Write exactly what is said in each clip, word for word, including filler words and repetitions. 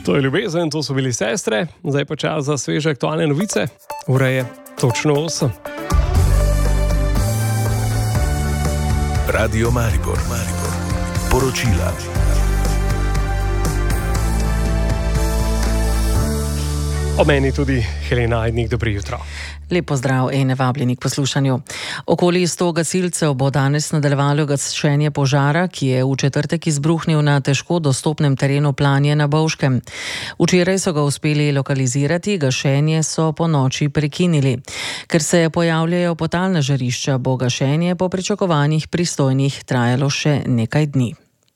To je ljubezen, to so bili sestre, zdaj pa čas za sveže aktualne novice. Ura je točno osem. Radio Maribor, Maribor. Poročila. O meni tudi Helena Ajdnik, dobro jutro. Lep pozdrav in vabljeni k poslušanju. Okoli sto gasilcev bo danes nadaljevalo gašenje požara, ki je v četrtek izbruhnil na težko dostopnem terenu Planje na Bovškem. Včeraj so ga uspeli lokalizirati, gašenje so po noči prekinili. Ker se pojavljajo potalna žarišča, bo gašenje po pričakovanjih pristojnih trajalo še nekaj dni.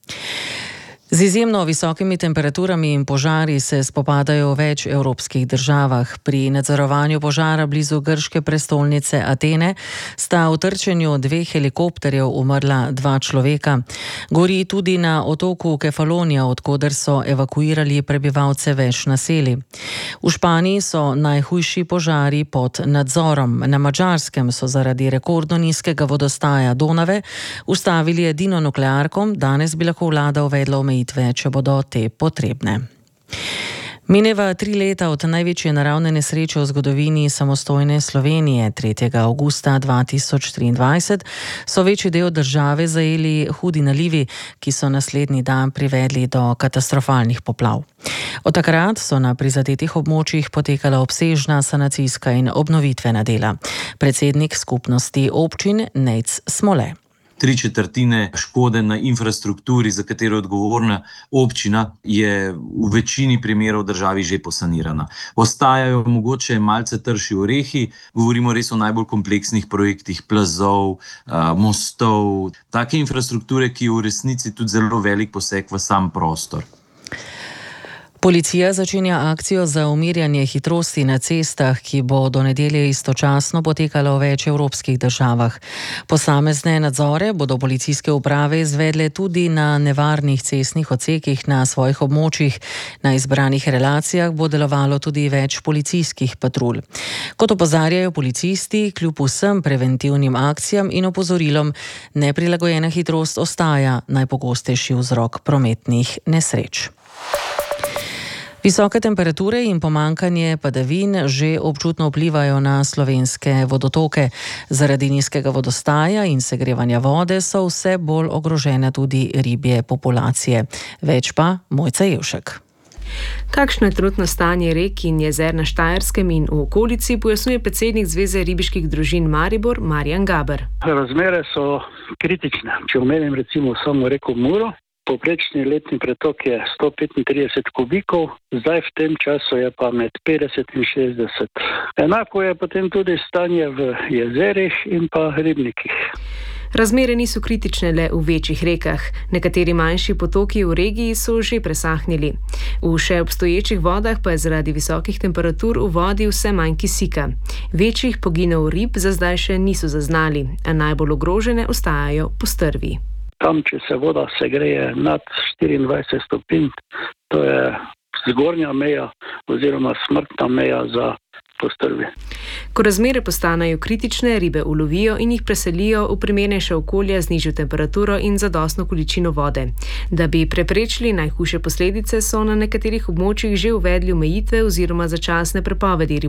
Z izjemno visokimi temperaturami in požari se spopadajo v več evropskih državah. Pri nadzorovanju požara blizu grške prestolnice Atene sta v trčenju dveh helikopterjev umrla dva človeka. Gori tudi na otoku Kefalonija, odkoder so evakuirali prebivalce več naselij. V Španiji so najhujši požari pod nadzorom. Na Madžarskem so zaradi rekordno nizkega vodostaja Donave ustavili edino nuklearko, danes bi lahko vlada uvedla omejitve, če bodo te potrebne. Mineva tri leta od največje naravne nesreče v zgodovini samostojne Slovenije. tretjega avgusta dva tisoč triindvajset so večji del države zajeli hudi nalivi, ki so naslednji dan privedli do katastrofalnih poplav. Od takrat so na prizadetih območjih potekala obsežna sanacijska in obnovitvena dela. Predsednik skupnosti občin Nejc Smole. Tri četrtine škode na infrastrukturi, za katero je odgovorna občina, je v večini primerov v državi že posanirana. Ostajajo mogoče malce trši orehi, govorimo res o najbolj kompleksnih projektih plazov, mostov, take infrastrukture, ki je v resnici tudi zelo velik poseg v sam prostor. Policija začenja akcijo za umirjanje hitrosti na cestah, ki bo do nedelje istočasno potekala v več evropskih državah. Posamezne nadzore bodo policijske uprave izvedle tudi na nevarnih cestnih odsekih na svojih območjih. Na izbranih relacijah bo delovalo tudi več policijskih patrulj. Kot opozarjajo policisti, kljub vsem preventivnim akcijam in opozorilom, neprilagojena hitrost ostaja najpogostejši vzrok prometnih nesreč. Visoke temperature in pomankanje padavin že občutno vplivajo na slovenske vodotoke. Zaradi nizkega vodostaja in segrevanja vode so vse bolj ogrožene tudi ribje populacije. Več pa Mojca Jevšek. Kakšno je trenutno stanje rek in jezer na Štajerskem in v okolici, pojasnjuje predsednik Zveze ribiških družin Maribor Marjan Gaber. Razmere so kritične. Če omenim recimo samo reko Muro, povprečni letni pretok je sto petintrideset kubikov, zdaj v tem času je pa med petdeset in šestdeset. Enako je potem tudi stanje v jezerih in pa ribnikih. Razmere niso kritične le v večjih rekah. Nekateri manjši potoki v regiji so že presahnili. V še obstoječih vodah pa je zaradi visokih temperatur v vodi vse manj kisika. Večjih poginov rib za zdaj še niso zaznali, a najbolj ogrožene ostajajo postrvi. Tam, če se voda segreje nad štiriindvajset stopinj, to je zgornja meja oziroma smrtna meja za postrvi. Ko razmere postanejo kritične, ribe ulovijo in jih preselijo v primernejše okolje z nižjo temperaturo in zadostno količino vode. Da bi preprečili najhujše posledice, so na nekaterih območjih že uvedli omejitve oziroma začasne prepovedi